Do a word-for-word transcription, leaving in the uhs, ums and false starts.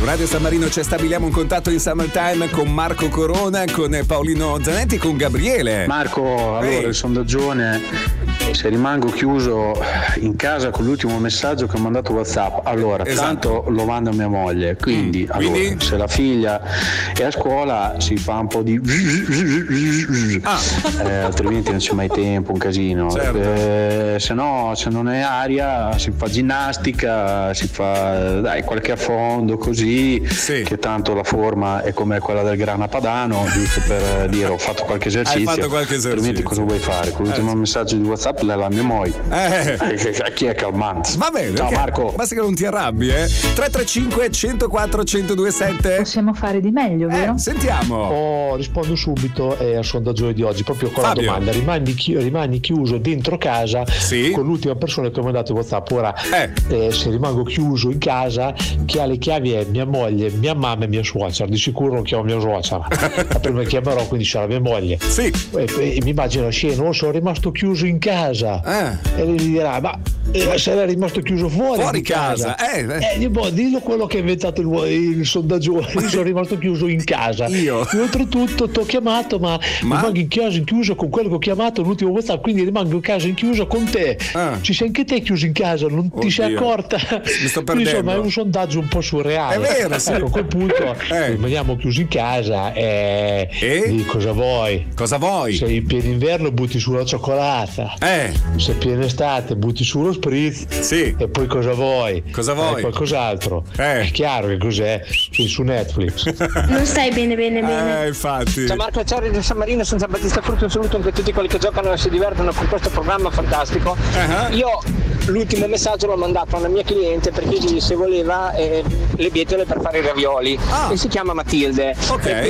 Radio San Marino ci stabiliamo un contatto in Summertime con Marco Corona, con Paolino Zanetti e con Gabriele. Marco, allora Ehi. il sondaggione, se rimango chiuso in casa con l'ultimo messaggio che ho mandato WhatsApp, allora Esatto. tanto lo manda mia moglie, quindi, Mm, allora, quindi? se la figlia è a scuola si fa un po' di Ah. eh, altrimenti non c'è mai tempo, un casino. Certo. Eh, se no, se non è aria si fa ginnastica, si fa dai qualche affondo così, Sì. che tanto la forma è come quella del grana padano, giusto per dire ho fatto qualche esercizio. fatto qualche esercizio. Altrimenti cosa vuoi fare? Con l'ultimo Eh. messaggio di WhatsApp la mia moglie. Eh. Eh, chi è calmante? Va bene, Ciao ok. Marco. Basta che non ti arrabbi, eh. tre tre cinque, uno zero quattro, uno zero due sette. Possiamo fare di meglio, vero? Eh, sentiamo. Oh, rispondo subito eh, al sondaggio di oggi, proprio con Fabio. la domanda: rimani, chi- rimani chiuso dentro casa Sì. con l'ultima persona che ho mandato in WhatsApp. Ora, Eh. eh, se rimango chiuso in casa, chi ha le chiavi è mia moglie, mia mamma e mia suocera. Di sicuro non chiamo mia suocera. La prima chiamerò, quindi sarà mia moglie. Sì. E, e mi immagino la scena: oh, sono rimasto chiuso in casa. Eh. E lui gli dirà: ma eh, se era rimasto chiuso fuori, Fuori di casa. casa, eh, eh. Eh, gli boh, dillo quello che ha inventato il, il sondaggio. Io sono rimasto chiuso in casa. Io? E oltretutto ti ho chiamato, ma, Ma? rimango in casa in chiuso con quello che ho chiamato l'ultimo WhatsApp, quindi rimango in casa in chiuso con te. Ah. Ci sei anche te chiuso in casa, non ti sei Oddio. accorta? Mi sto Quindi, perdendo. insomma, è un sondaggio un po' surreale. È vero, sì. Ecco, a quel punto Eh. rimaniamo chiusi in casa e, E? di cosa vuoi? Cosa vuoi? Se è in pieno inverno butti sulla cioccolata. Eh. Se è piena estate butti sullo spritz. Sì. E poi cosa vuoi? Cosa vuoi? Eh, qualcos'altro. Eh. È chiaro che cos'è? Sì, su Netflix. Non stai bene bene bene. Eh, infatti. Ciao Marco, ciao di San Marino, sono Giambattista Frutto, un saluto anche a tutti quelli che giocano e si divertono con questo programma fantastico. Ah. Io l'ultimo messaggio l'ho mandato a una mia cliente perché gli se voleva eh, le bietole per fare i ravioli Ah. e si chiama Matilde. Ok. E